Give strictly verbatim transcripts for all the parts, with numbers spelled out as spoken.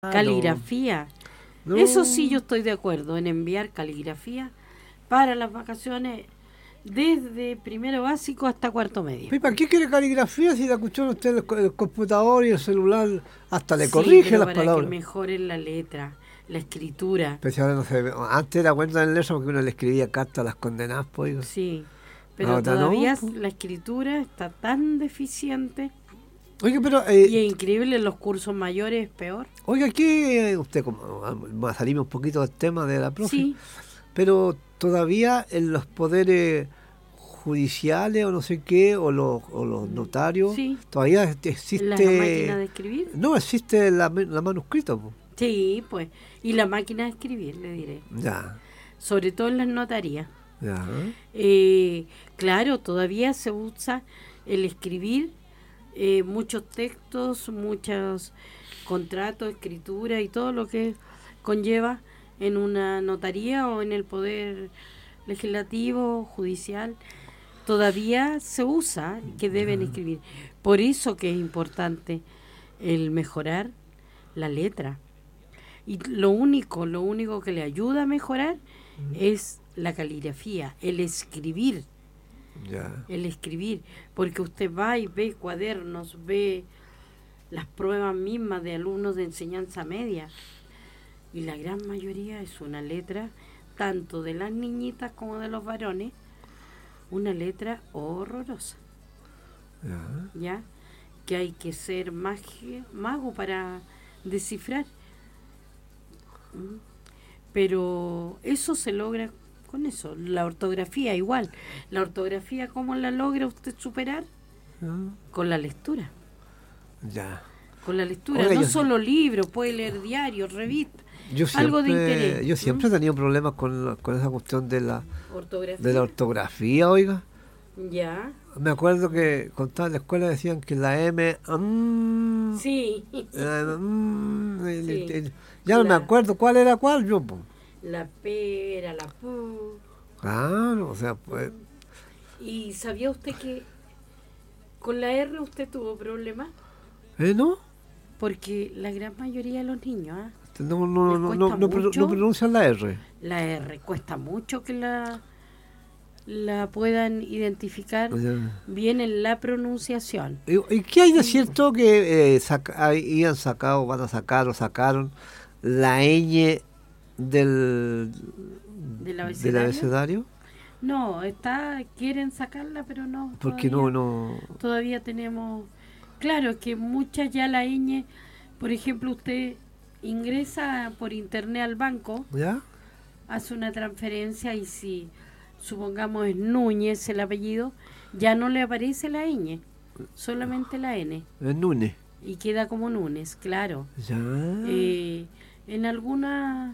Caligrafía. No. Eso sí, yo estoy de acuerdo en enviar caligrafía para las vacaciones desde primero básico hasta cuarto medio. ¿Y para qué quiere caligrafía si la cuestión usted el, el computador y el celular hasta le Sí, corrige pero las para palabras? que mejoren la letra, la escritura. Pero si ahora no se ve. Antes era cuenta del leso porque uno le escribía cartas a las condenadas, pues. oiga. Sí, pero Ahora todavía no, pues. la escritura está tan deficiente Oiga, pero. y Eh, es increíble, en los cursos mayores es peor. oiga, ¿qué? Usted, como. Va a salirme un poquito del tema de la profe. Sí, Pero todavía en los poderes judiciales o no sé qué, o los, o los notarios, sí. todavía ¿La existe. máquina de escribir? No, existe la, la manuscrito. Po. Sí, pues. Y la máquina de escribir, le diré. Ya, Sobre todo en las notarías. ya. Eh, claro, todavía se usa el escribir eh, muchos textos, muchos contratos, escritura y todo lo que conlleva en una notaría o en el poder legislativo, judicial. Todavía se usa que deben escribir. Por eso que es importante el mejorar la letra. Y lo único, lo único que le ayuda a mejorar es la caligrafía, el escribir. Ya. El escribir, porque usted va y ve cuadernos, ve las pruebas mismas de alumnos de enseñanza media y la gran mayoría es una letra, tanto de las niñitas como de los varones, una letra horrorosa, Ya. ¿ya? Que hay que ser magi- mago para descifrar. ¿Mm? Pero eso se logra con eso, la ortografía igual. La ortografía, ¿cómo la logra usted superar? Ya. Con la lectura. Ya. Con la lectura, Oiga, no yo- solo libros, puede leer diarios, revistas, Yo algo de siempre, interés. yo siempre ¿Mm? he tenido problemas con, la- con esa cuestión de la, Ortografía. de la ortografía, oiga. Ya. Me acuerdo que contaba en la escuela decían que la M... mm, Sí. la- mm, el- Sí. el- el- ya no me La- acuerdo cuál era cuál, yo. Po. La P era la P. Claro, o sea, pues... ¿Y sabía usted que con la R usted tuvo problemas? ¿Eh, no? Porque la gran mayoría de los niños, ¿ah? No, no, ¿Les no, cuesta no, no, pro- mucho? no pronuncian la R. La R cuesta mucho que la, la puedan identificar Ya. bien en la pronunciación. ¿Y, y qué hay de cierto que eh, saca, habían sacado, van a sacar o sacaron la ñ del, ¿Del del abecedario? abecedario? No, está, quieren sacarla, pero no. Porque todavía, no, no... Todavía tenemos. Claro, es que muchas ya la ñ, por ejemplo, usted ingresa por internet al banco, ¿Ya? hace una transferencia y si, supongamos, es Núñez el apellido, ya no le aparece la ñ, solamente la n, El Núñez. y queda como Núñez, claro. Ya. Eh, en alguna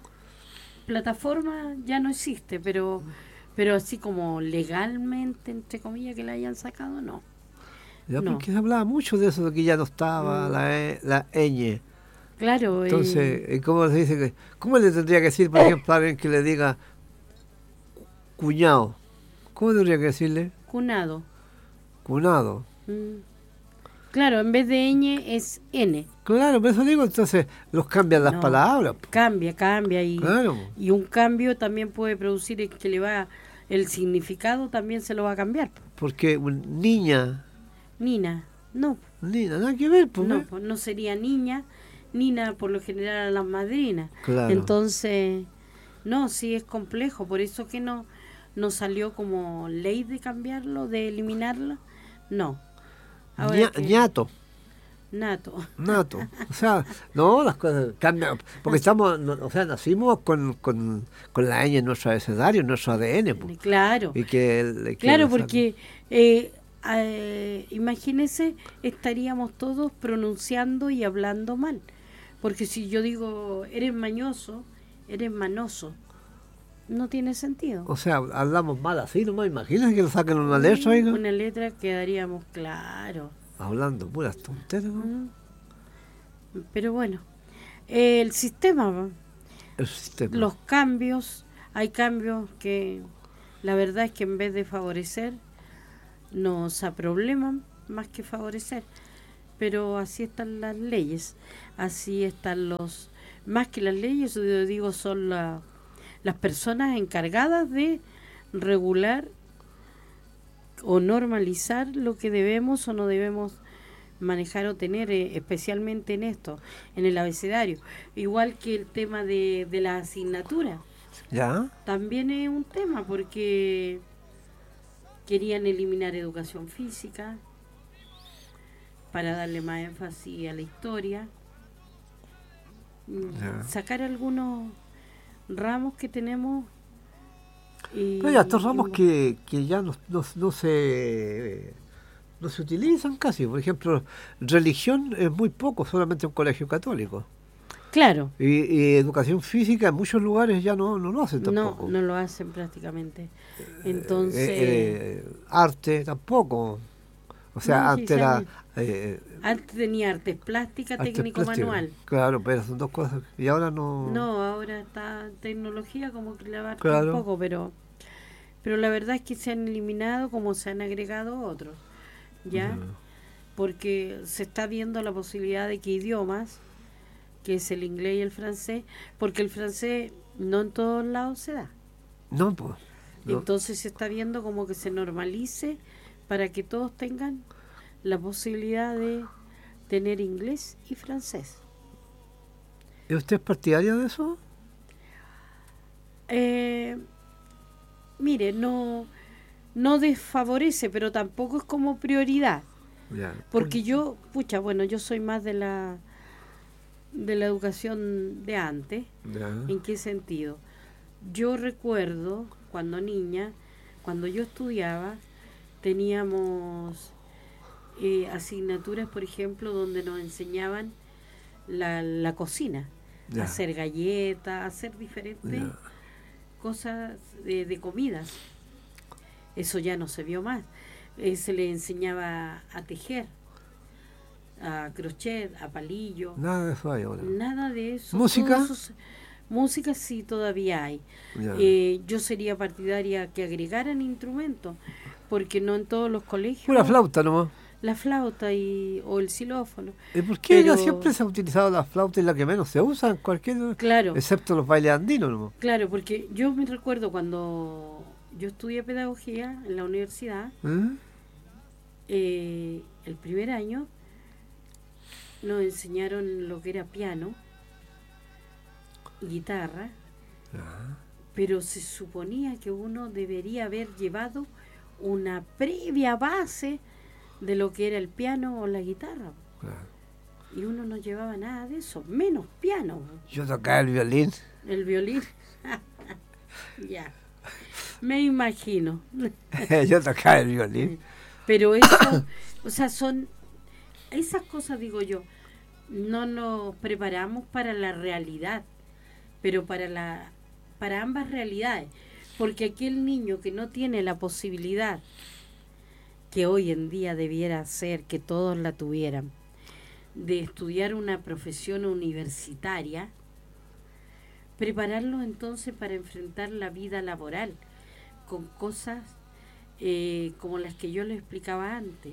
plataforma ya no existe, pero pero así como legalmente, entre comillas, que la hayan sacado, no. Ya, no. porque se hablaba mucho de eso, de que ya no estaba Mm. la, e- la ñ. Claro. Entonces, eh, eh, ¿cómo se dice? que ¿Cómo le tendría que decir, por ejemplo, a alguien que le diga cuñado? ¿Cómo tendría que decirle? cunado. Cunado. Mm. Claro, en vez de ñ es n. Claro, por eso digo, entonces los cambian las No. palabras. po. Cambia, cambia y, Claro. y un cambio también puede producir el que le va el significado también se lo va a cambiar. Porque un- niña, Nina, no, niña, nada que ver, pues. no, ¿eh? pues no sería niña. Nina por lo general a las madrinas. Claro. Entonces, no, sí es complejo, por eso que no no salió como ley de cambiarlo, de eliminarlo. No. Ahora Ña- que- ñato, Nato. nato. O sea, no, las cosas cambian. Porque estamos, no- o sea, nacimos con, con, con la ñ en nuestro abecedario, en nuestro A D N. pues. Claro. Y que, el- que Claro, o sea, porque eh, eh, imagínese, estaríamos todos pronunciando y hablando mal. Porque si yo digo, eres mañoso, eres manoso, no tiene sentido. O sea, hablamos mal así, ¿no? Imagínate que lo saquen una letra, oiga. Una letra quedaríamos claro. Hablando puras tonterías, ¿no? Mm. Pero bueno, eh, el sistema, ¿va? El sistema. los cambios, hay cambios que la verdad es que en vez de favorecer, nos aprobleman más que favorecer. pero así están las leyes, así están los, más que las leyes, yo digo, son la, las personas encargadas de regular o normalizar lo que debemos o no debemos manejar o tener, eh, especialmente en esto, en el abecedario. Igual que el tema de, de la asignatura. ¿Ya? También es un tema porque querían eliminar educación física para darle más énfasis a la historia. Ya. Sacar algunos ramos que tenemos. Y, Pero ya, estos ramos y, que, que ya no, no, no se no se utilizan casi. Por ejemplo, religión es muy poco, solamente un colegio católico. Claro. Y, y educación física en muchos lugares ya no, no lo hacen tampoco. No, no lo hacen prácticamente. Entonces... Eh, eh, arte tampoco. O sea, no, antes sí, era... sí. Eh, Antes tenía artes plásticas, artes técnico plásticas. manual. Claro, pero son dos cosas. Y ahora no... No, ahora está tecnología como que la abarca Claro. un poco, pero pero la verdad es que se han eliminado como se han agregado otros, ¿ya? Uh-huh. Porque se está viendo la posibilidad de que idiomas, que es el inglés y el francés, porque el francés no en todos lados se da. No, pues. No. Entonces se está viendo como que se normalice para que todos tengan la posibilidad de tener inglés y francés. ¿Y usted es partidaria de eso? Eh, mire, no, no desfavorece, pero tampoco es como prioridad. Ya. Porque yo, pucha, bueno, yo soy más de la de la educación de antes. Ya. ¿En qué sentido? Yo recuerdo cuando niña, cuando yo estudiaba, teníamos eh, asignaturas, por ejemplo, donde nos enseñaban la, la cocina, Ya. hacer galletas, hacer diferentes Ya. cosas de, de comidas. Eso ya no se vio más. Eh, se le enseñaba a tejer, a crochet, a palillo. Nada de eso hay ahora. Nada de eso. ¿Música? Todos esos- música sí todavía hay. Ya. Eh, yo sería partidaria que agregaran instrumentos, porque no en todos los colegios. Pura flauta nomás. La flauta y o el xilófono. ¿Y por qué Pero- siempre se ha utilizado la flauta y la que menos se usa en cualquier... Claro. Excepto los bailes andinos nomás. Claro, porque yo me recuerdo cuando yo estudié pedagogía en la universidad, ¿Eh? eh, el primer año nos enseñaron lo que era piano, guitarra, Ya. pero se suponía que uno debería haber llevado una previa base de lo que era el piano o la guitarra. Claro. Y uno no llevaba nada de eso, menos piano. Yo tocaba el violín. El violín. Ya. Me imagino. Yo tocaba el violín. Pero eso, o sea, son esas cosas, digo yo, no nos preparamos para la realidad, pero para la para ambas realidades, porque aquel niño que no tiene la posibilidad, que hoy en día debiera ser que todos la tuvieran, de estudiar una profesión universitaria, prepararlo entonces para enfrentar la vida laboral con cosas eh, como las que yo les explicaba antes,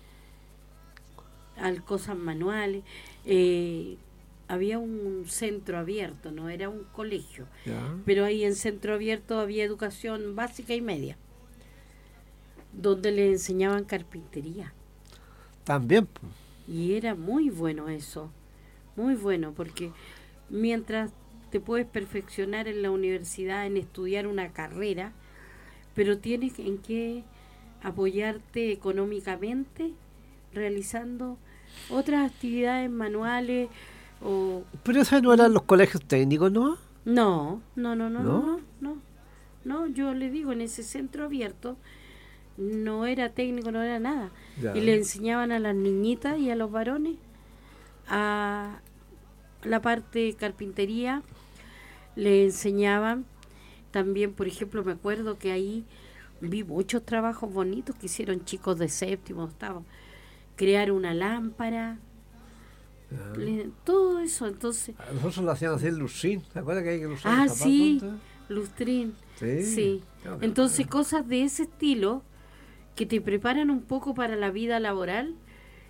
al cosas manuales. Eh, había un centro abierto, no era un colegio, Ya. pero ahí en centro abierto había educación básica y media, donde le enseñaban carpintería. También. po. Y era muy bueno eso, muy bueno, porque mientras te puedes perfeccionar en la universidad, en estudiar una carrera, pero tienes en qué apoyarte económicamente realizando otras actividades manuales o... Pero esos no eran los colegios técnicos, ¿no? No, no, no, no, no, ¿No? no, no, no, yo le digo, en ese centro abierto no era técnico, no era nada. Ya. Y le enseñaban a las niñitas y a los varones a la parte de carpintería, le enseñaban también, por ejemplo, me acuerdo que ahí vi muchos trabajos bonitos que hicieron chicos de séptimo, octavo, crear una lámpara, Ya. le- todo eso, entonces, A nosotros lo hacían hacer lustrín. ¿Te acuerdas que hay que lustrar ah, los zapatos sí, antes? lustrín, Sí. sí, Claro que entonces no. cosas de ese estilo que te preparan un poco para la vida laboral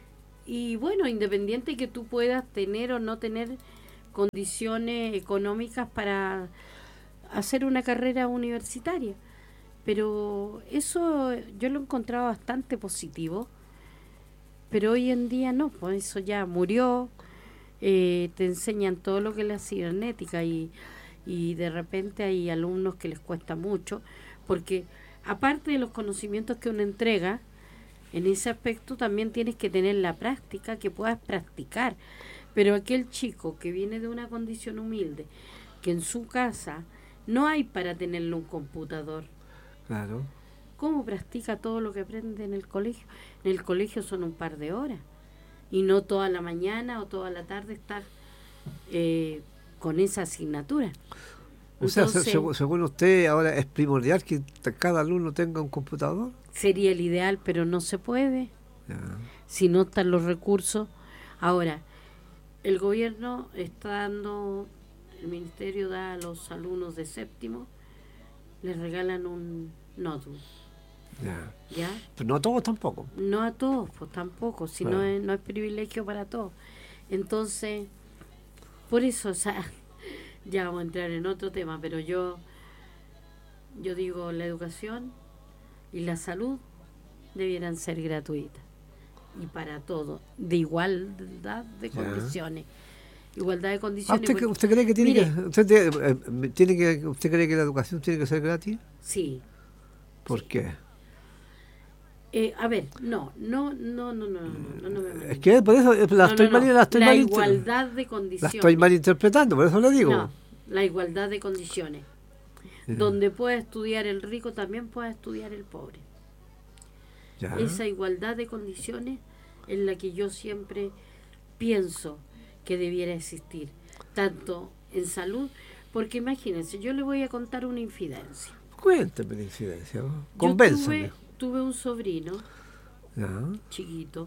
y bueno, independiente que tú puedas tener o no tener condiciones económicas para hacer una carrera universitaria. Pero eso yo lo encontraba bastante positivo, pero hoy en día no, pues eso ya murió. Eh, te enseñan todo lo que es la cibernética y, y de repente hay alumnos que les cuesta mucho, porque aparte de los conocimientos que uno entrega, en ese aspecto también tienes que tener la práctica, que puedas practicar. Pero aquel chico que viene de una condición humilde, que en su casa no hay para tenerle un computador, Claro. ¿cómo practica todo lo que aprende en el colegio? En el colegio son un par de horas y no toda la mañana o toda la tarde estar eh, con esa asignatura. O sea, se- Entonces, seg- según usted, ahora es primordial que t- cada alumno tenga un computador. sería el ideal, pero no se puede Ya. si no están los recursos. Ahora, el gobierno está dando, el ministerio da a los alumnos de séptimo, les regalan un notebook, Ya. ¿ya? Pero no todos tampoco. No a todos, pues tampoco, si no Claro. es, no es privilegio para todos. Entonces, por eso, o sea, ya vamos a entrar en otro tema, pero yo, yo digo, la educación y la salud debieran ser gratuitas y para todos, de igualdad de Ya. condiciones. Igualdad de Ah, condiciones. ¿usted, porque- usted cree que tiene mire, que usted tiene, eh, eh, tiene que usted cree que la educación tiene que ser gratis? sí. ¿Por Sí. qué? Eh, a ver, no, no, no, no, no, no, no, no me Es que por eso eh, la No, estoy no, no. mal, la estoy La mal inter- igualdad de la condiciones. estoy malinterpretando, por eso le digo. No, la igualdad de condiciones. Ya. Donde pueda estudiar el rico, también pueda estudiar el pobre. Ya. Esa igualdad de condiciones es la que yo siempre pienso que debiera existir, tanto en salud, porque imagínense, yo le voy a contar una infidencia. Cuénteme la incidencia, ¿no? Yo Convénzame. tuve, tuve un sobrino Ya. chiquito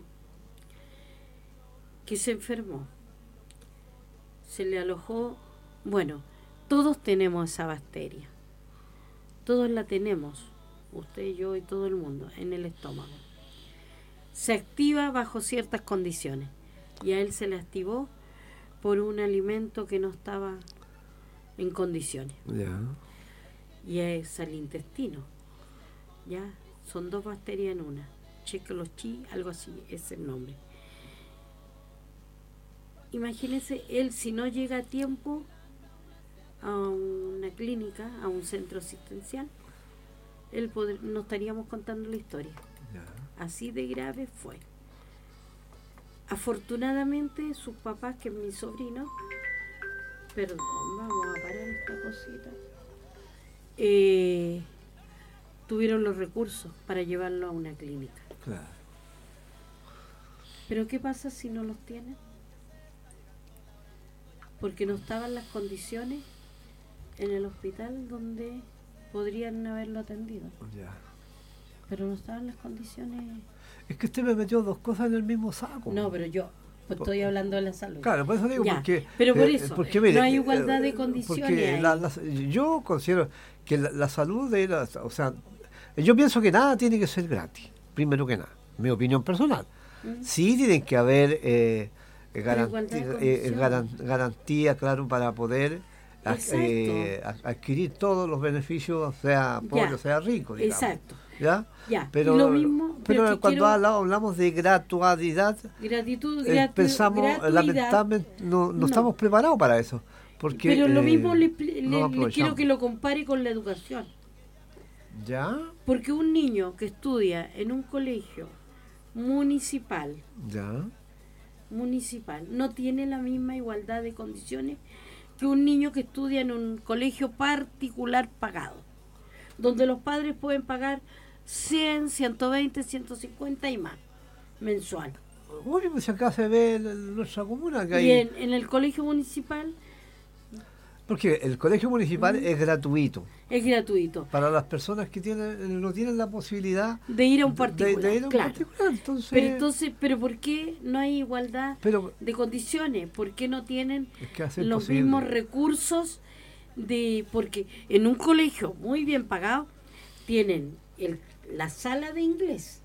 que se enfermó, se le alojó, bueno, todos tenemos esa bacteria, todos la tenemos, usted, yo y todo el mundo, en el estómago. Se activa bajo ciertas condiciones y a él se le activó por un alimento que no estaba en condiciones Ya. y es al intestino, ya, son dos bacterias en una, Checkolochi, algo así es el nombre. Imagínese, él si no llega a tiempo a una clínica, a un centro asistencial, él pod- no estaríamos contando la historia. Ya. Así de grave fue. Afortunadamente sus papás, que es mi sobrino, perdón, vamos a parar esta cosita, eh, tuvieron los recursos para llevarlo a una clínica. Claro. Pero ¿qué pasa si no los tienen? Porque no estaban las condiciones en el hospital donde podrían haberlo atendido. Ya. Pero no estaban las condiciones. Es que usted me metió dos cosas en el mismo saco. No, pero yo pues, estoy hablando de la salud. Claro, por eso digo, Ya, porque... pero por eh, eso, porque, mire, no hay eh, igualdad de eh, condiciones porque ahí. la- la- yo considero que la, la salud de la... O sea, yo pienso que nada tiene que ser gratis, primero que nada, mi opinión personal. ¿Mm? Sí tienen que haber eh, igualdad de garantía, condiciones. garan- garantía, claro, para poder a- Exacto. eh, a- adquirir todos los beneficios, sea pobre Ya. o sea rico, digamos. Exacto. ¿Ya? Ya, Pero, y lo mismo, pero, pero que cuando quiero- habla- hablamos de gratuidad, Gratitud, eh, gratu- pensamos, gratuidad. lamentablemente, no, no, No. estamos preparados para eso. Porque, Pero lo eh, mismo le, le- no le quiero aprovechamos. que lo compare con la educación. ¿Ya? Porque un niño que estudia en un colegio municipal, ¿Ya? municipal, no tiene la misma igualdad de condiciones que un niño que estudia en un colegio particular pagado, donde los padres pueden pagar cien, ciento veinte, ciento cincuenta y más mensual. Bueno, pues acá se ve en, en nuestra comuna que hay... Y en, en el colegio municipal Porque el colegio municipal Mm. es gratuito es gratuito. para las personas que tienen no tienen la posibilidad De ir a un de- particular, de, ir a un claro. particular. Entonces, Pero entonces, ¿pero por qué no hay igualdad pero de condiciones? ¿Por qué no tienen es que hacer los posible. mismos recursos de, porque en un colegio muy bien pagado tienen el, la sala de inglés,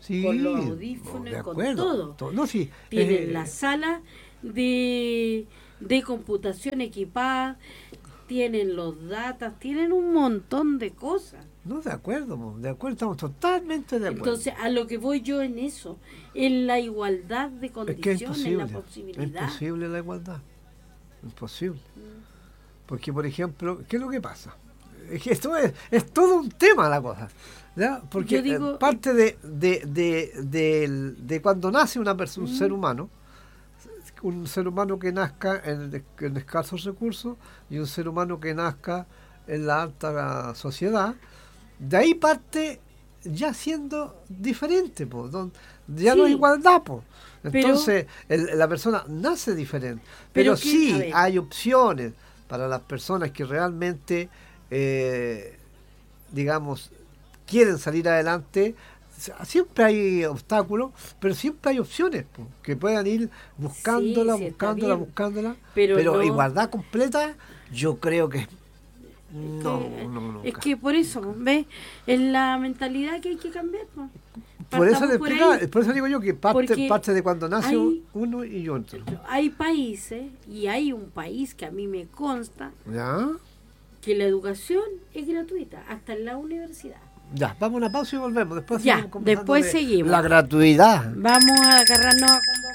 Sí, con los no, audífonos, de con acuerdo, todo. to- no, sí, Tienen eh, la sala de, de computación equipada, tienen los datas, tienen un montón de cosas. no, de acuerdo, mo, de acuerdo, estamos totalmente de acuerdo. Entonces, a lo que voy yo en eso, en la igualdad de Es que es condiciones, en la imposible, es posibilidad. imposible la igualdad, imposible. Porque, por ejemplo, ¿qué es lo que pasa? Es que esto es, es todo un tema la cosa, ¿ya? Porque Yo digo- eh, parte de, de, de, de, de cuando nace una persona, un Mm. ser humano, un ser humano que nazca en, en escasos recursos y un ser humano que nazca en la alta sociedad, de ahí parte ya siendo diferente, po, don- ya no Sí. hay igualdad, po. Pero- Entonces el- la persona nace diferente, Pero pero, que- sí a ver. hay opciones para las personas que realmente, eh, digamos, quieren salir adelante. Siempre hay obstáculos, pero siempre hay opciones, po, que puedan ir buscándola, Sí, sí, está buscándola, bien. buscándola, Pero pero, no- igualdad completa, yo creo que Es no, que- no, no. Es que por eso, ¿ves? Es la mentalidad que hay que cambiar. Po. Por eso, Partamos le por explicaba- ahí. por eso digo yo que parte, Porque parte de cuando nace hay- uno y otro. Hay países, y hay un país que a mí me consta, ¿Ya? que la educación es gratuita, hasta en la universidad. Ya, vamos a una pausa y volvemos. Después Ya, seguimos conversando después de seguimos. la gratuidad. Vamos a agarrarnos a conversar.